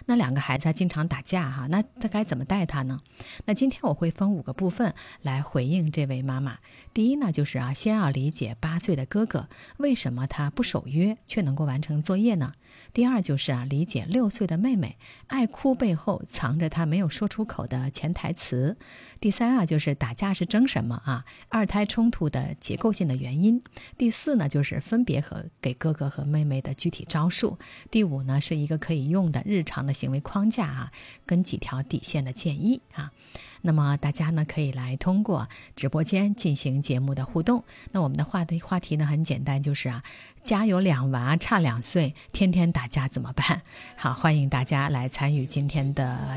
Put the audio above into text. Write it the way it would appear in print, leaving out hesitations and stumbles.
那两个孩子经常打架哈，那他该怎么带他呢？那今天我会分5个部分来回应这位妈妈。第一呢，就是先要理解8岁的哥哥为什么他不守约却能够完成作业呢？第二就是理解6岁的妹妹爱哭背后藏着她没有说出口的潜台词。第三就是打架是争什么2胎冲突的结构性的原因。第4呢，就是分别给哥哥和妹妹的具体招数。第5呢，是一个可以用的日常的行为框架跟几条底线的建议那么大家呢可以来通过直播间进行节目的互动。那我们的话题呢很简单，就是家有2娃差2岁，天天打架怎么办？好，欢迎大家来参与今天的